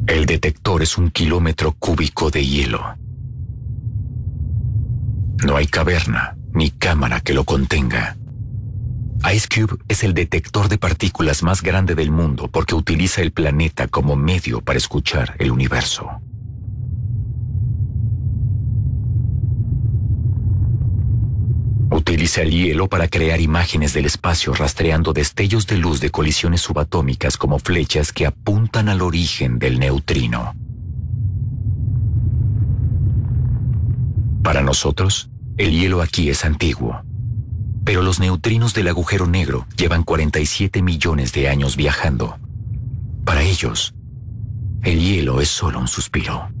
El detector es 1 kilómetro cúbico de hielo. No hay caverna ni cámara que lo contenga. IceCube es el detector de partículas más grande del mundo porque utiliza el planeta como medio para escuchar el universo. Utiliza el hielo para crear imágenes del espacio rastreando destellos de luz de colisiones subatómicas como flechas que apuntan al origen del neutrino. Para nosotros, el hielo aquí es antiguo, pero los neutrinos del agujero negro llevan 47 millones de años viajando. Para ellos, el hielo es solo un suspiro.